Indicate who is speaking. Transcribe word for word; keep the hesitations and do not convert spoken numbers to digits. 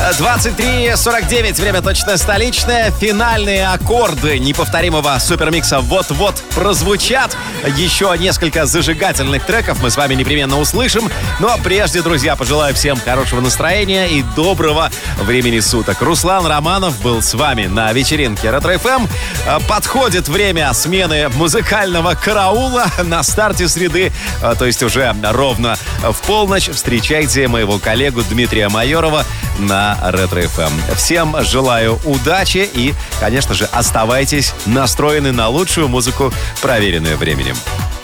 Speaker 1: двадцать три сорок девять, время точно столичное. Финальные аккорды неповторимого супермикса вот-вот прозвучат. Еще несколько зажигательных треков мы с вами непременно услышим. Ну а прежде, друзья, пожелаю всем хорошего настроения и доброго времени суток. Руслан Романов был с вами на вечеринке Ретро-эф эм. Подходит время смены музыкального караула на старте среды, то есть уже ровно в полночь. Встречайте моего коллегу Дмитрия Майорова на Ретро-эф эм. Всем желаю удачи и, конечно же, оставайтесь настроены на лучшую музыку, проверенную временем.